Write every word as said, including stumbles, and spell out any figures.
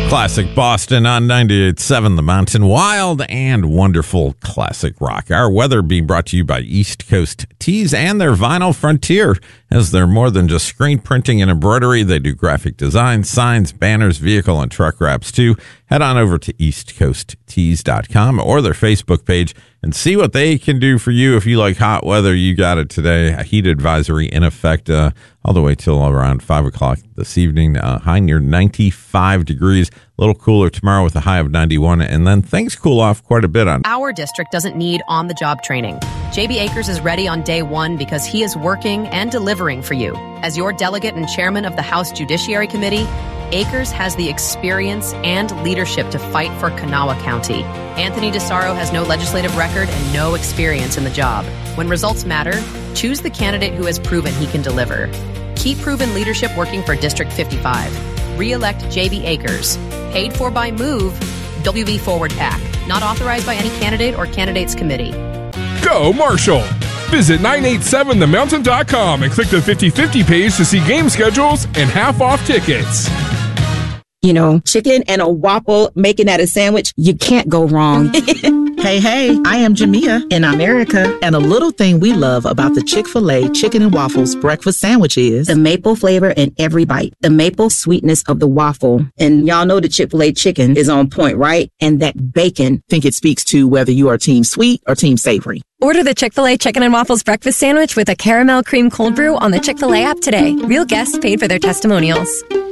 Classic Boston on ninety-eight point seven The Mountain. Wild and wonderful classic rock. Our weather being brought to you by East Coast Tees and their Vinyl Frontier. As they're more than just screen printing and embroidery, they do graphic design, signs, banners, vehicle, and truck wraps too. Head on over to east coast tees dot com or their Facebook page and see what they can do for you. If you like hot weather, you got it today. A heat advisory in effect uh, all the way till around five o'clock this evening. Uh, high near ninety-five degrees. A little cooler tomorrow with a high of ninety-one, and then things cool off quite a bit on. Our district doesn't need on-the-job training. J B Akers is ready on day one because he is working and delivering for you. As your delegate and chairman of the House Judiciary Committee, Akers has the experience and leadership to fight for Kanawha County. Anthony DeSaro has no legislative record and no experience in the job. When results matter, choose the candidate who has proven he can deliver. Keep proven leadership working for District fifty-five. Re-elect J B Akers. Paid for by Move, W V Forward PAC. Not authorized by any candidate or candidates committee. Go Marshall! Visit nine eight seven the mountain dot com and click the fifty fifty page to see game schedules and half-off tickets. You know, chicken and a waffle, making that a sandwich, you can't go wrong. Hey, hey, I am Jamia in America, and a little thing we love about the Chick-fil-A Chicken and Waffles breakfast sandwich is the maple flavor in every bite, the maple sweetness of the waffle. And y'all know the Chick-fil-A chicken is on point, right? And that bacon. I think it speaks to whether you are team sweet or team savory. Order the Chick-fil-A Chicken and Waffles breakfast sandwich with a caramel cream cold brew on the Chick-fil-A app today. Real guests paid for their testimonials.